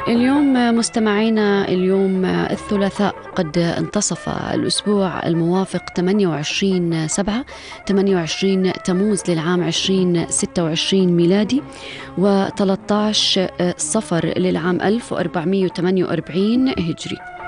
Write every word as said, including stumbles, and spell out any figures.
اليوم مستمعينا، اليوم الثلاثاء قد انتصف الأسبوع الموافق ثمانية وعشرين سبعة ثمانية وعشرين تموز للعام عشرين ستة وعشرين ميلادي، وثلاثة عشر صفر للعام ألف وأربعمائة وثمانية وأربعين هجري.